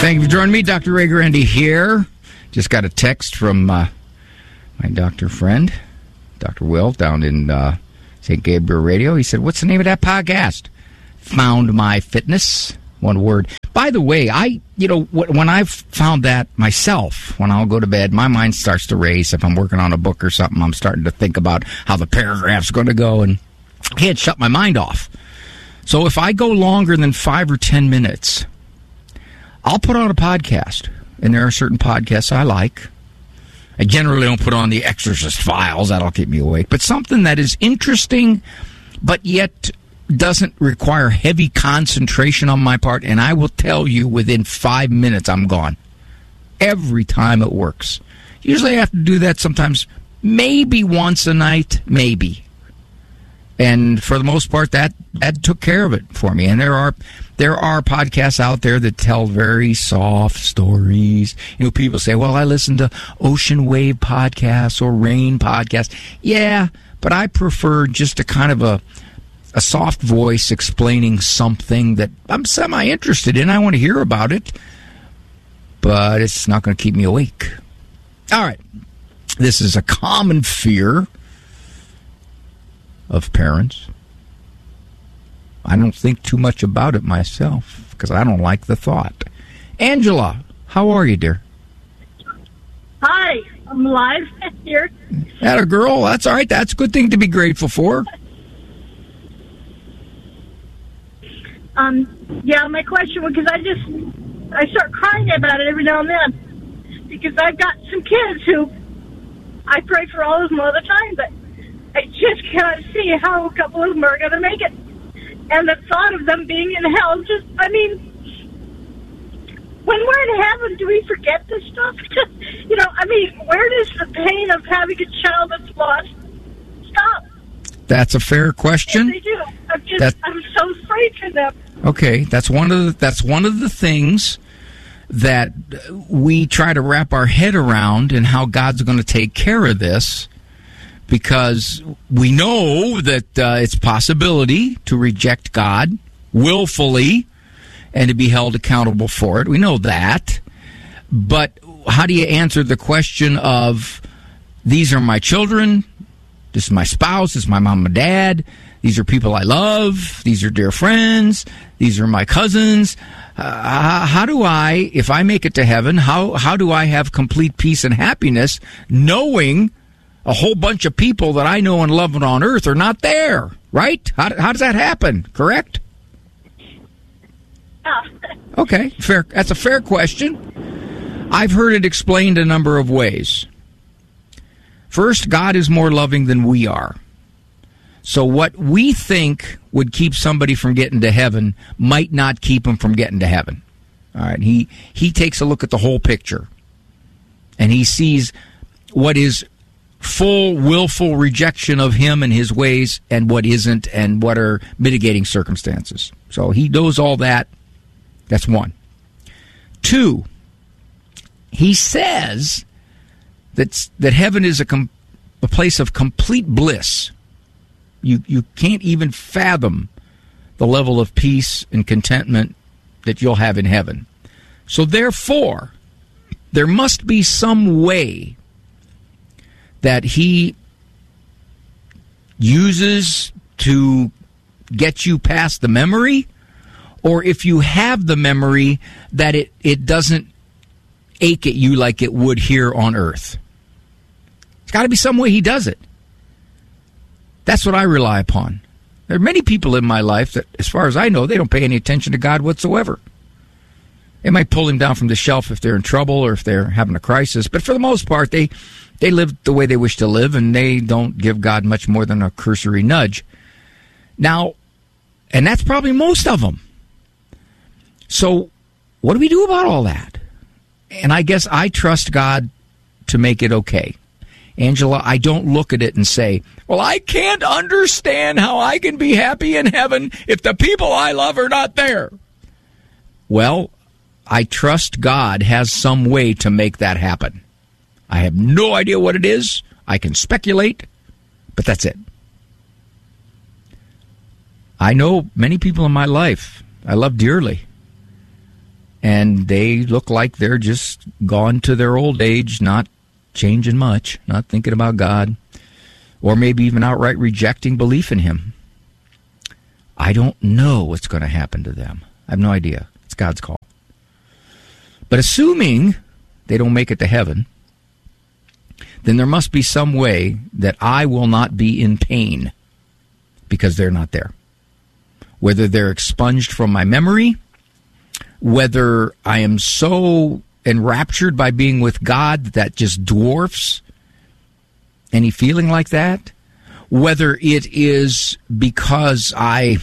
Thank you for joining me. Dr. Ray Guarendi here. Just got a text from my doctor friend, Dr. Will, down in St. Gabriel Radio. He said, what's the name of that podcast? Found My Fitness. One word. By the way, when I've found that myself, when I'll go to bed, my mind starts to race. If I'm working on a book or something, I'm starting to think about how the paragraph's going to go, and I can't shut my mind off. So if I go longer than 5 or 10 minutes, I'll put on a podcast, and there are certain podcasts I like. I generally don't put on the Exorcist Files. That'll keep me awake. But something that is interesting, but yet doesn't require heavy concentration on my part, and I will tell you within 5 minutes I'm gone. Every time it works. Usually I have to do that sometimes, maybe once a night, maybe. And for the most part, that took care of it for me. And there are podcasts out there that tell very soft stories. People say, well, I listen to ocean wave podcasts or rain podcasts. Yeah, but I prefer just a kind of a soft voice explaining something that I'm semi-interested in. I want to hear about it, but it's not going to keep me awake. All right. This is a common fear of parents. I don't think too much about it myself because I don't like the thought. Angela, how are you, dear? Hi, I'm alive here. Atta girl, that's all right. That's a good thing to be grateful for. Yeah, my question was because I start crying about it every now and then because I've got some kids who I pray for all of them all the time, but I just cannot see how a couple of them are going to make it. And the thought of them being in hell when we're in heaven, do we forget this stuff? Where does the pain of having a child that's lost stop? That's a fair question. Yes, they do. I'm so afraid for them. Okay, that's one of the things that we try to wrap our head around and how God's going to take care of this, because we know that it's a possibility to reject God willfully and to be held accountable for it. We know that. But how do you answer the question of, these are my children, this is my spouse, this is my mom and dad, these are people I love, these are dear friends, these are my cousins. How do I, if I make it to heaven, how do I have complete peace and happiness knowing a whole bunch of people that I know and love on earth are not there, right? How does that happen, correct? Okay, fair. That's a fair question. I've heard it explained a number of ways. First, God is more loving than we are. So what we think would keep somebody from getting to heaven might not keep them from getting to heaven. All right, he takes a look at the whole picture, and he sees what is full, willful rejection of him and his ways and what isn't, and what are mitigating circumstances. So he knows all that. That's one. Two, he says that heaven is a place of complete bliss. You can't even fathom the level of peace and contentment that you'll have in heaven. So therefore, there must be some way that he uses to get you past the memory, or if you have the memory, that it doesn't ache at you like it would here on earth. It's got to be some way he does it. That's what I rely upon. There are many people in my life that, as far as I know, they don't pay any attention to God whatsoever. They might pull him down from the shelf if they're in trouble or if they're having a crisis, but for the most part, they live the way they wish to live, and they don't give God much more than a cursory nudge. Now, and that's probably most of them. So what do we do about all that? And I guess I trust God to make it okay. Angela, I don't look at it and say, well, I can't understand how I can be happy in heaven if the people I love are not there. Well, I trust God has some way to make that happen. I have no idea what it is. I can speculate, but that's it. I know many people in my life I love dearly, and they look like they're just gone to their old age, not changing much, not thinking about God, or maybe even outright rejecting belief in Him. I don't know what's going to happen to them. I have no idea. It's God's call. But assuming they don't make it to heaven, then there must be some way that I will not be in pain because they're not there. Whether they're expunged from my memory, whether I am so enraptured by being with God that just dwarfs any feeling like that, whether it is because I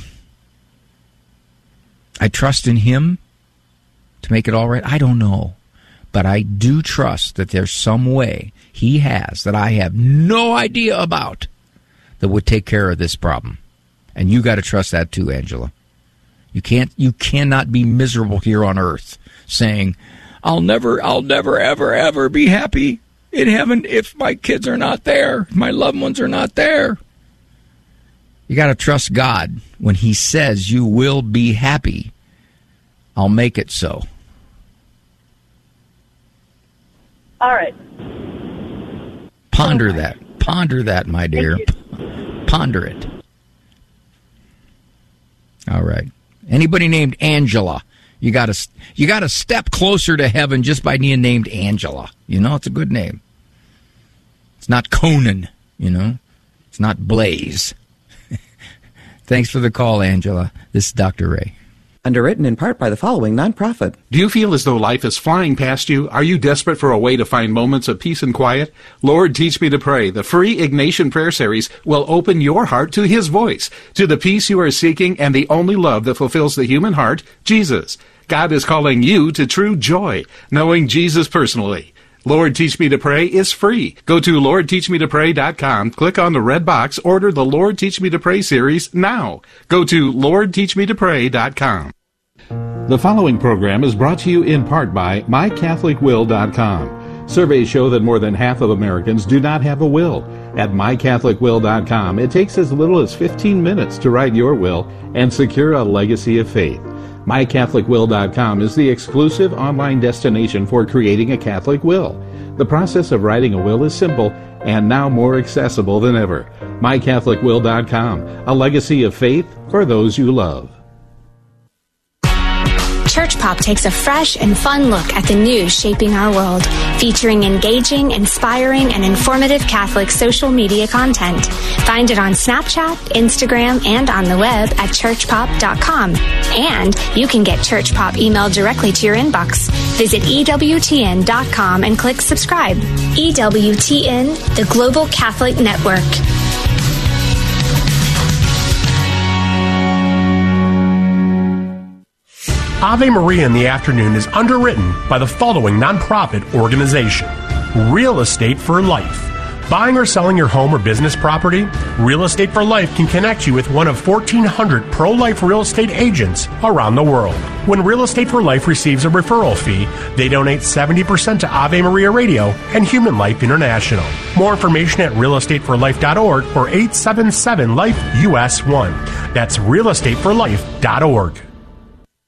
trust in Him to make it all right, I don't know. But I do trust that there's some way He has that I have no idea about that would take care of this problem. And you got to trust that too, Angela. You cannot be miserable here on earth saying, I'll never, ever, ever be happy in heaven if my kids are not there, if my loved ones are not there. You got to trust God when He says you will be happy. I'll make it so. All right. Ponder that. Ponder that, my dear. Ponder it. All right. Anybody named Angela, you got to step closer to heaven just by being named Angela. You know, it's a good name. It's not Conan, you know. It's not Blaze. Thanks for the call, Angela. This is Dr. Ray. Underwritten in part by the following nonprofit. Do you feel as though life is flying past you? Are you desperate for a way to find moments of peace and quiet? Lord, Teach Me to Pray, the free Ignatian prayer series, will open your heart to His voice, to the peace you are seeking and the only love that fulfills the human heart, Jesus. God is calling you to true joy, knowing Jesus personally. Lord, Teach Me to Pray is free. Go to LordTeachMeToPray.com, click on the red box, order the Lord Teach Me to Pray series now. Go to LordTeachMeToPray.com. The following program is brought to you in part by MyCatholicWill.com. Surveys show that more than half of Americans do not have a will. At MyCatholicWill.com, it takes as little as 15 minutes to write your will and secure a legacy of faith. MyCatholicWill.com is the exclusive online destination for creating a Catholic will. The process of writing a will is simple and now more accessible than ever. MyCatholicWill.com, a legacy of faith for those you love. Church Pop takes a fresh and fun look at the news shaping our world, featuring engaging, inspiring, and informative Catholic social media content. Find it on Snapchat, Instagram, and on the web at churchpop.com. And you can get Church Pop emailed directly to your inbox. Visit EWTN.com and click subscribe. EWTN, the Global Catholic Network. Ave Maria in the Afternoon is underwritten by the following nonprofit organization: Real Estate for Life. Buying or selling your home or business property? Real Estate for Life can connect you with one of 1,400 pro-life real estate agents around the world. When Real Estate for Life receives a referral fee, they donate 70% to Ave Maria Radio and Human Life International. More information at realestateforlife.org or 877-LIFE-US1. That's realestateforlife.org.